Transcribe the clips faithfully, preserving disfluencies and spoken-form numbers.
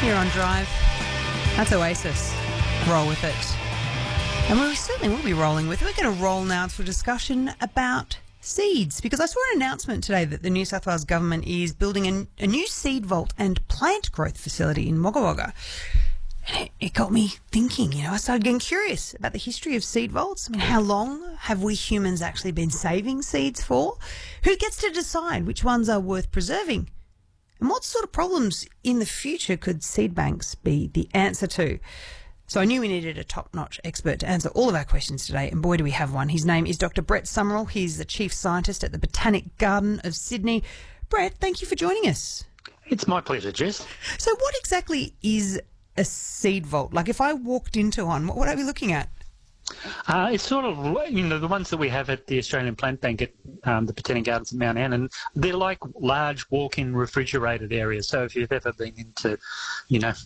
here on Drive. That's Oasis. Roll with it. And we certainly will be rolling with it. We're going to roll now to a discussion about seeds, because I saw an announcement today that the New South Wales government is building a, a new seed vault and plant growth facility in Wagga Wagga. And it, it got me thinking, you know, I started getting curious about the history of seed vaults. I mean, how long have we humans actually been saving seeds for? Who gets to decide which ones are worth preserving? And what sort of problems in the future could seed banks be the answer to? So I knew we needed a top-notch expert to answer all of our questions today, and boy, do we have one. His name is Doctor Brett Summerall. He's the Chief Scientist at the Botanic Garden of Sydney. Brett, thank you for joining us. It's my pleasure, Jess. So what exactly is a seed vault? Like, if I walked into one, what would I be looking at? Uh, it's sort of, you know, the ones that we have at the Australian Plant Bank at um, the Botanic Gardens at Mount Annan, they're like large walk-in refrigerated areas. So if you've ever been into, you know,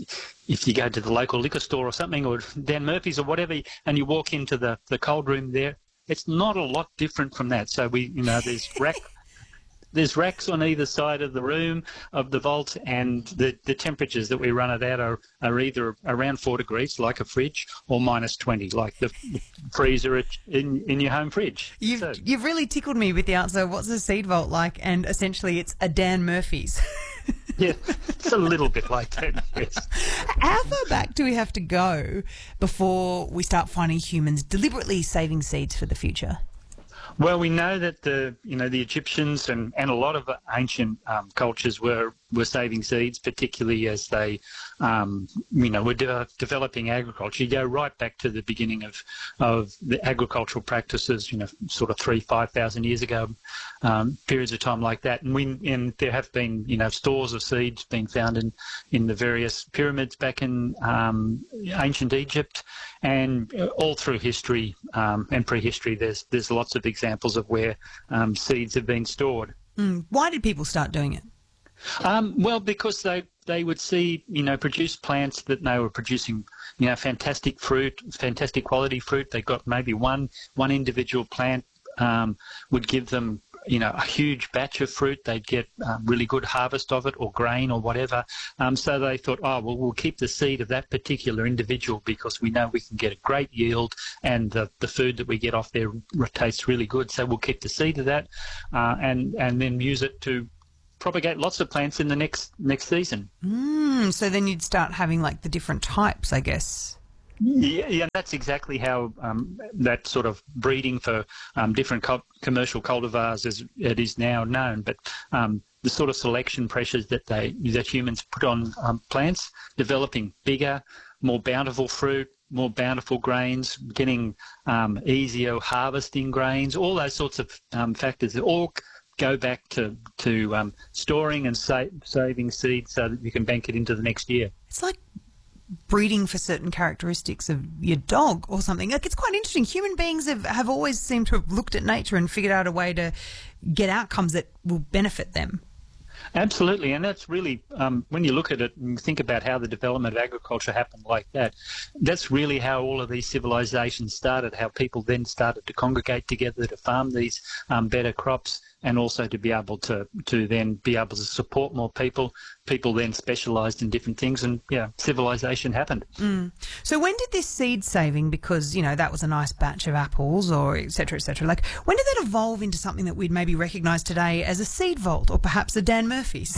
if you go to the local liquor store or something, or Dan Murphy's or whatever, and you walk into the, the cold room there, it's not a lot different from that. So we, you know, there's rack... There's racks on either side of the room of the vault, and the, the temperatures that we run it at are, are either around four degrees, like a fridge, or minus twenty, like the freezer in, in your home fridge. You've, so, you've really tickled me with the answer, what's a seed vault like? And essentially it's a Dan Murphy's. Yeah, it's a little bit like that, yes. How far back do we have to go before we start finding humans deliberately saving seeds for the future? Well, we know that the you know the Egyptians and, and a lot of ancient um, cultures were, were saving seeds, particularly as they um, you know were de- developing agriculture. You go right back to the beginning of of the agricultural practices, you know, sort of three five thousand years ago, um, periods of time like that. And we and there have been you know stores of seeds being found in, in the various pyramids back in um, ancient Egypt, and all through history um, and prehistory. There's there's lots of examples of where um, seeds have been stored. Mm. Why did people start doing it? Um, well, because they, they would see, you know, produce plants that they were producing, you know, fantastic fruit, fantastic quality fruit. They got maybe one one individual plant um, would give them, you know, a huge batch of fruit. They'd get um, really good harvest of it, or grain, or whatever. Um, so they thought, oh, well, we'll keep the seed of that particular individual because we know we can get a great yield, and the, the food that we get off there tastes really good. So we'll keep the seed of that, uh, and and then use it to propagate lots of plants in the next next season. Mm, so then you'd start having like the different types, I guess. Yeah, yeah, that's exactly how um, that sort of breeding for um, different co- commercial cultivars as it is now known. But um, the sort of selection pressures that they that humans put on um, plants, developing bigger, more bountiful fruit, more bountiful grains, getting um, easier harvesting grains, all those sorts of um, factors that all go back to to um, storing and sa- saving seeds so that you can bank it into the next year. It's like breeding for certain characteristics of your dog or something. Like, it's quite interesting. Human beings have, have always seemed to have looked at nature and figured out a way to get outcomes that will benefit them. Absolutely, and that's really, um, when you look at it and think about how the development of agriculture happened like that, that's really how all of these civilizations started, how people then started to congregate together to farm these um, better crops, and also to be able to, to then be able to support more people. People then specialised in different things, and, yeah, civilization happened. Mm. So when did this seed saving, because, you know, that was a nice batch of apples or et cetera, et cetera, like, when did that evolve into something that we'd maybe recognise today as a seed vault, or perhaps a Dan Murphy's?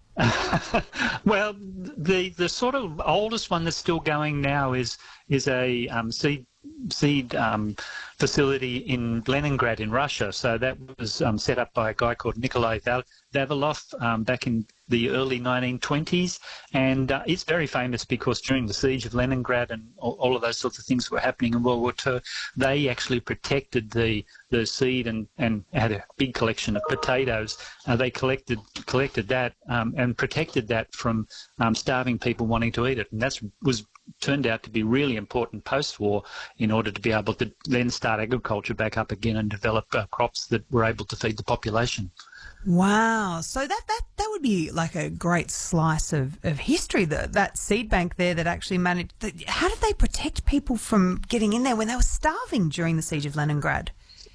Well, the the sort of oldest one that's still going now is is a um, seed seed um, facility in Leningrad in Russia. So that was um, set up by a guy called Nikolai Val- Vavilov um, back in the early nineteen twenties, and uh, it's very famous because during the siege of Leningrad and all, all of those sorts of things were happening in World War Two, they actually protected the the seed and, and had a big collection of potatoes. Uh, they collected collected that um, and protected that from um, starving people wanting to eat it, and that was turned out to be really important post-war in order to be able to then start agriculture back up again and develop uh, crops that were able to feed the population. Wow. So that, that, that would be like a great slice of, of history, the, that seed bank there that actually managed. The, how did they protect people from getting in there when they were starving during the siege of Leningrad?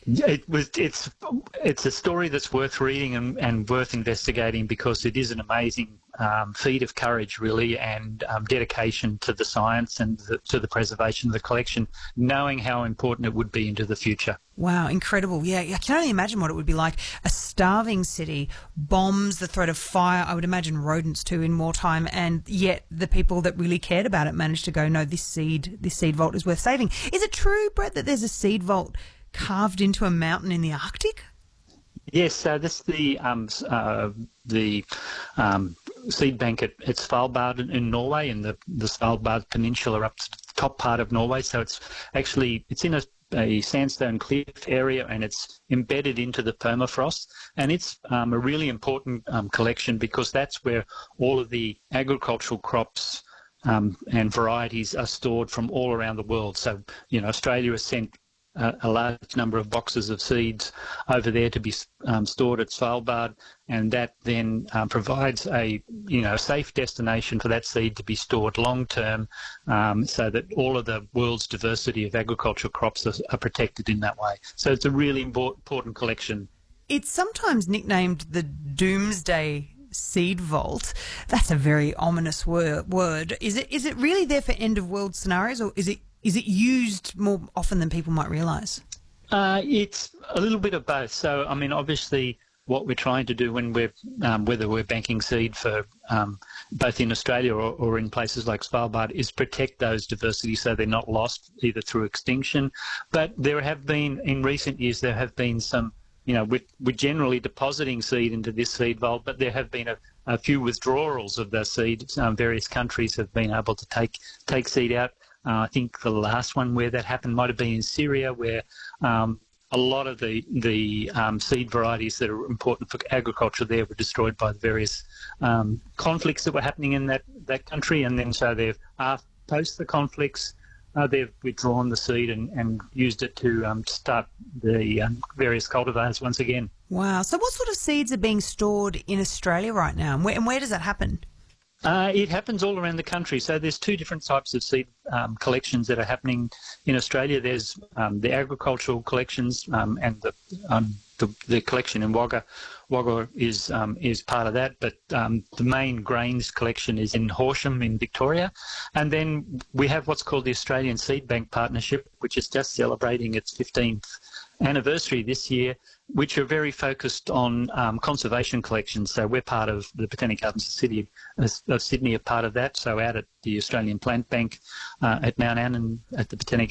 It was. It's. It's a story that's worth reading and, and worth investigating because it is an amazing um, feat of courage, really, and um, dedication to the science and the, to the preservation of the collection, knowing how important it would be into the future. Wow, incredible. Yeah, I can only imagine what it would be like. A starving city, bombs, the threat of fire, I would imagine rodents too in wartime, and yet the people that really cared about it managed to go, no, this seed, this seed vault is worth saving. Is it true, Brett, that there's a seed vault carved into a mountain in the Arctic? Yes, so this is the um, uh, the um, seed bank at, at Svalbard in, in Norway, in the, the Svalbard Peninsula up to the top part of Norway. So it's actually it's in a, a sandstone cliff area, and it's embedded into the permafrost. And it's um, a really important um, collection because that's where all of the agricultural crops um, and varieties are stored from all around the world. So you know, Australia has sent Uh, a large number of boxes of seeds over there to be um, stored at Svalbard, and that then um, provides a you know safe destination for that seed to be stored long term, um, so that all of the world's diversity of agricultural crops are, are protected in that way. So it's a really important collection. It's sometimes nicknamed the Doomsday Seed Vault. That's a very ominous wor- word. Is it? Is it really there for end of world scenarios, or is it? Is it used more often than people might realise? Uh, it's a little bit of both. So, I mean, obviously, what we're trying to do when we're, um, whether we're banking seed for um, both in Australia or, or in places like Svalbard, is protect those diversities so they're not lost either through extinction. But there have been, in recent years, there have been some, you know, we're, we're generally depositing seed into this seed vault, but there have been a, a few withdrawals of the seed. Um, various countries have been able to take take seed out. Uh, I think the last one where that happened might have been in Syria, where um, a lot of the the um, seed varieties that are important for agriculture there were destroyed by the various um, conflicts that were happening in that, that country, and then so they've uh, post the conflicts uh, they've withdrawn the seed and, and used it to um, start the um, various cultivars once again. Wow! So what sort of seeds are being stored in Australia right now, and where, and where does that happen? Uh, it happens all around the country. So there's two different types of seed um, collections that are happening in Australia. There's um, the agricultural collections um, and the, um, the the collection in Wagga. Wagga is um, is part of that, but um, the main grains collection is in Horsham in Victoria. And then we have what's called the Australian Seed Bank Partnership, which is just celebrating its fifteenth anniversary this year, which are very focused on um, conservation collections. So we're part of the Botanic Gardens of Sydney, of Sydney are part of that. So out at the Australian Plant Bank uh, at Mount Annan at the Botanic